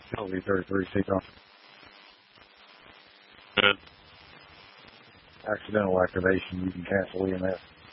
LV-33 takeoff. Good. Accidental activation. You can cancel EMS.